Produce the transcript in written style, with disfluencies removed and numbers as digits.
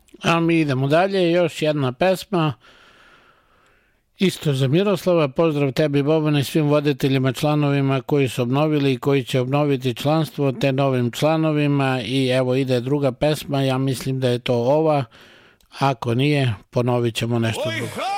A mi idemo dalje, još jedna pesma, isto za Miroslava. Pozdrav tebi, Bobane, i svim voditeljima, članovima koji su obnovili i koji će obnoviti članstvo, te novim članovima. I evo ide druga pesma, ja mislim da je to ova, ako nije, ponovit ćemo nešto drugo.